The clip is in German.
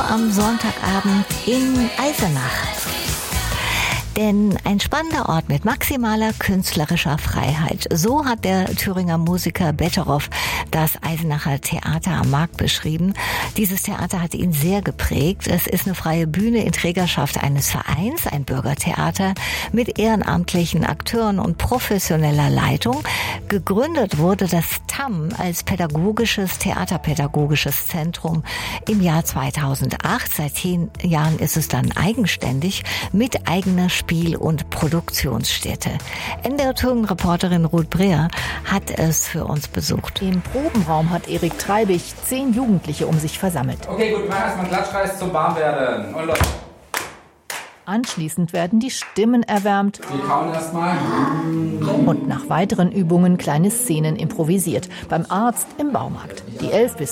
Am Sonntagabend in Eisenach. Denn ein spannender Ort mit maximaler künstlerischer Freiheit. So hat der Thüringer Musiker Betteroff das Eisenacher Theater am Markt beschrieben. Dieses Theater hat ihn sehr geprägt. Es ist eine freie Bühne in Trägerschaft eines Vereins, ein Bürgertheater mit ehrenamtlichen Akteuren und professioneller Leitung. Gegründet wurde das TAM als theaterpädagogisches Zentrum im Jahr 2008. Seit 10 Jahren ist es dann eigenständig mit eigener Spiel- und Produktionsstätte. NDR-Thüringen-Reporterin Ruth Breer hat es für uns besucht. Im Probenraum hat Erik Treibig 10 Jugendliche um sich versammelt. Okay, gut, machen erstmal einen Klatschkreis zum Warmwerden. Und los. Anschließend werden die Stimmen erwärmt. Wir kauen erstmal. Und nach weiteren Übungen kleine Szenen improvisiert. Beim Arzt im Baumarkt. Die 11- bis